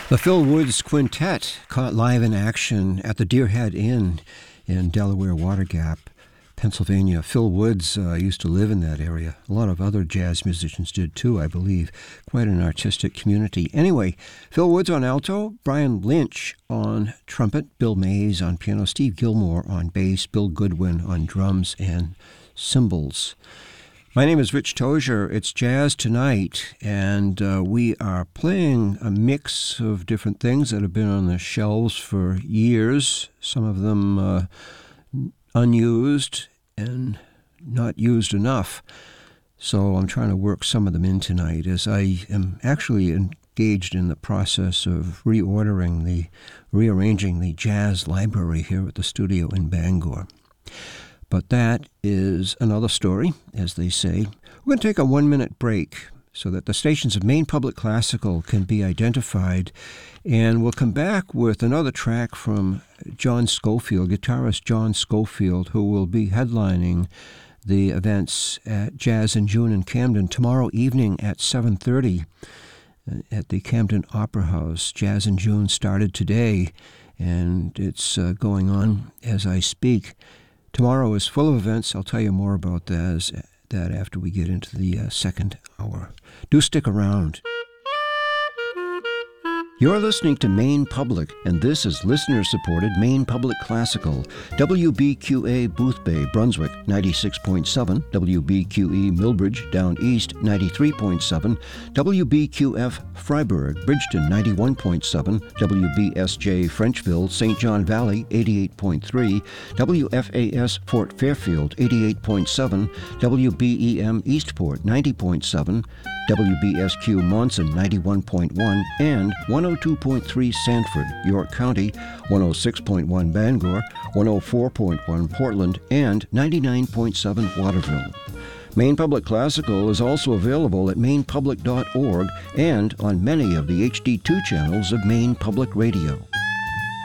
The Phil Woods Quintet caught live in action at the Deerhead Inn in Delaware Water Gap, Pennsylvania. Phil Woods used to live in that area. A lot of other jazz musicians did too, I believe. Quite an artistic community. Anyway, Phil Woods on alto, Brian Lynch on trumpet, Bill Mays on piano, Steve Gilmore on bass, Bill Goodwin on drums and cymbals. My name is Rich Tozier. It's Jazz Tonight, and we are playing a mix of different things that have been on the shelves for years, some of them unused and not used enough. So I'm trying to work some of them in tonight as I am actually engaged in the process of rearranging the jazz library here at the studio in Bangor. But that is another story, as they say. We're going to take a 1-minute break so that the stations of Maine Public Classical can be identified. And we'll come back with another track from John Scofield, guitarist John Scofield, who will be headlining the events at Jazz in June in Camden tomorrow evening at 7:30 at the Camden Opera House. Jazz in June started today, and it's going on as I speak. Tomorrow is full of events. I'll tell you more about that after we get into the second hour. Do stick around. You're listening to Maine Public, and this is listener-supported Maine Public Classical. WBQA Boothbay, Brunswick, 96.7. WBQE Millbridge, down east, 93.7. WBQF Freiburg, Bridgeton, 91.7. WBSJ Frenchville, St. John Valley, 88.3. WFAS Fort Fairfield, 88.7. WBEM Eastport, 90.7. WBSQ Monson, 91.1, and 102.3 Sanford, York County, 106.1 Bangor, 104.1 Portland, and 99.7 Waterville. Maine Public Classical is also available at mainepublic.org and on many of the HD2 channels of Maine Public Radio.